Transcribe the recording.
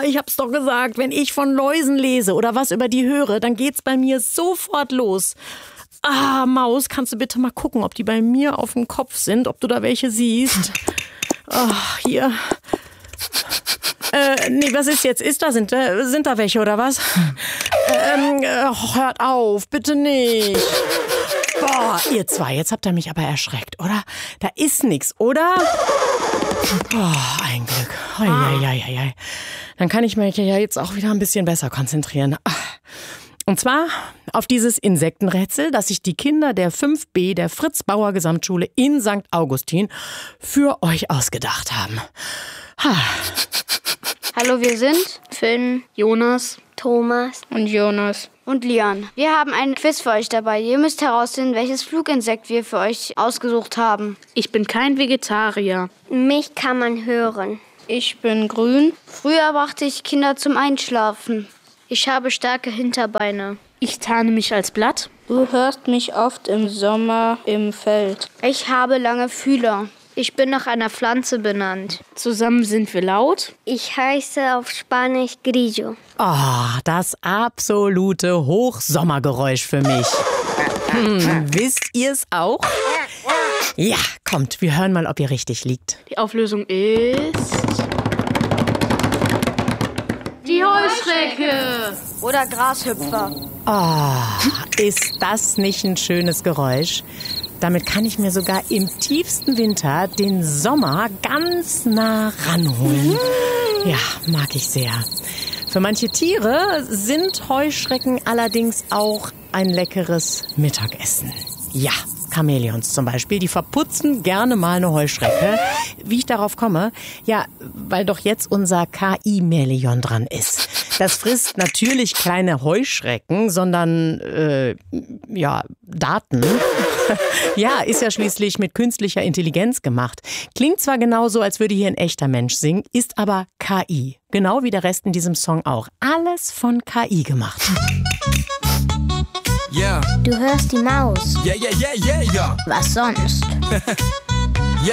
ich hab's doch gesagt, wenn ich von Läusen lese oder was über die höre, dann geht's bei mir sofort los. Maus, kannst du bitte mal gucken, ob die bei mir auf dem Kopf sind, ob du da welche siehst? Hier. Nee, was ist jetzt? Sind da welche oder was? Hört auf, bitte nicht. Boah, ihr zwei, jetzt habt ihr mich aber erschreckt, oder? Da ist nix, oder? Boah, ein Glück. Eieieiei. Dann kann ich mich ja jetzt auch wieder ein bisschen besser konzentrieren. Und zwar auf dieses Insektenrätsel, das sich die Kinder der 5B der Fritz-Bauer-Gesamtschule in St. Augustin für euch ausgedacht haben. Hallo, wir sind Finn, Jonas, Thomas und Jonas und Lian. Wir haben einen Quiz für euch dabei. Ihr müsst herausfinden, welches Fluginsekt wir für euch ausgesucht haben. Ich bin kein Vegetarier. Mich kann man hören. Ich bin grün. Früher brachte ich Kinder zum Einschlafen. Ich habe starke Hinterbeine. Ich tarne mich als Blatt. Du hörst mich oft im Sommer im Feld. Ich habe lange Fühler. Ich bin nach einer Pflanze benannt. Zusammen sind wir laut. Ich heiße auf Spanisch Grillo. Das absolute Hochsommergeräusch für mich. Wisst ihr's auch? Ja, kommt, wir hören mal, ob ihr richtig liegt. Die Auflösung ist... die Heuschrecke! Oder Grashüpfer. Ist das nicht ein schönes Geräusch? Damit kann ich mir sogar im tiefsten Winter den Sommer ganz nah ranholen. Ja, mag ich sehr. Für manche Tiere sind Heuschrecken allerdings auch ein leckeres Mittagessen. Ja, Chamäleons zum Beispiel, die verputzen gerne mal eine Heuschrecke. Wie ich darauf komme? Ja, weil doch jetzt unser KI-Meleon dran ist. Das frisst natürlich keine Heuschrecken, sondern, Daten. Ja, ist ja schließlich mit künstlicher Intelligenz gemacht. Klingt zwar genauso, als würde hier ein echter Mensch singen, ist aber KI. Genau wie der Rest in diesem Song auch. Alles von KI gemacht. Du hörst die Maus. Ja. Was sonst?